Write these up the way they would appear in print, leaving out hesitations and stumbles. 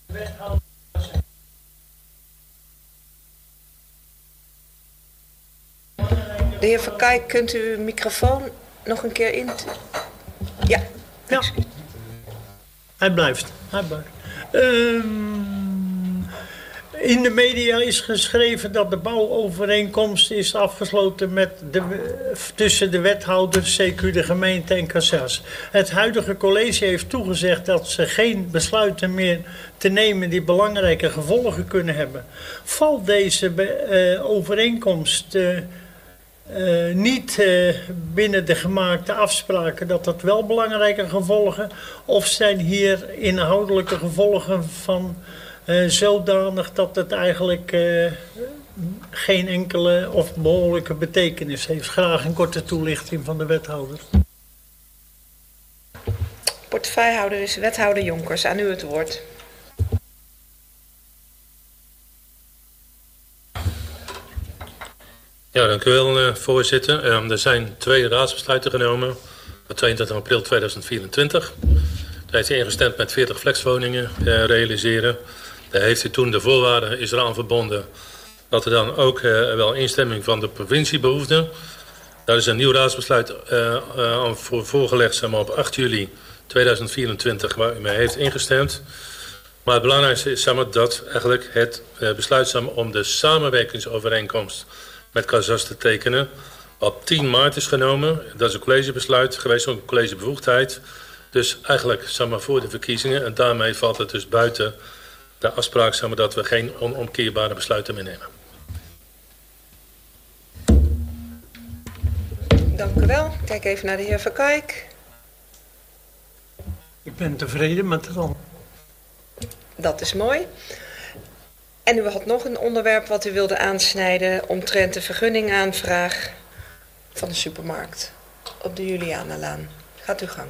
De heer Van Kijk, kunt u uw microfoon nog een keer in? Ja. Ja. Hij blijft. In de media is geschreven dat de bouwovereenkomst is afgesloten tussen de wethouder, CQ, de gemeente en Cassas. Het huidige college heeft toegezegd dat ze geen besluiten meer te nemen die belangrijke gevolgen kunnen hebben. Valt deze overeenkomst niet binnen de gemaakte afspraken dat wel belangrijke gevolgen, of zijn hier inhoudelijke gevolgen van zodanig dat het eigenlijk geen enkele of behoorlijke betekenis heeft? Graag een korte toelichting van de wethouder. Portefeuillehouder is wethouder Jonkers. Aan u het woord. Ja, dank u wel, voorzitter. Er zijn 2 raadsbesluiten genomen op 22 april 2024. Daar heeft u ingestemd met 40 flexwoningen realiseren. Daar heeft u toen de voorwaarden is eraan verbonden dat er dan ook wel instemming van de provincie behoefde. Daar is een nieuw raadsbesluit voor voorgelegd, zeg maar, op 8 juli 2024 waar u mee heeft ingestemd. Maar het belangrijkste is, zeg maar, dat eigenlijk het besluit, zeg maar, om de samenwerkingsovereenkomst met Cassas te tekenen op 10 maart is genomen. Dat is een collegebesluit geweest, ook een collegebevoegdheid. Dus eigenlijk, zeg maar, voor de verkiezingen. En daarmee valt het dus buiten de afspraak, zeg maar, dat we geen onomkeerbare besluiten meer nemen. Dank u wel. Kijk even naar de heer Van Kijk. Ik ben tevreden met het antwoord. Dat is mooi. En u had nog een onderwerp wat u wilde aansnijden omtrent de vergunningaanvraag van de supermarkt op de Julianalaan. Gaat uw gang.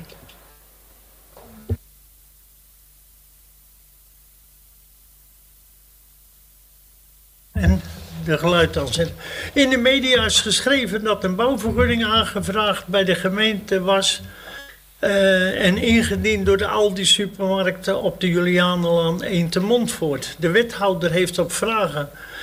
En de geluid al zetten. In de media is geschreven dat een bouwvergunning aangevraagd bij de gemeente was en ingediend door de Aldi-supermarkten op de Julianalaan 1 te Montfoort. De wethouder heeft op vragen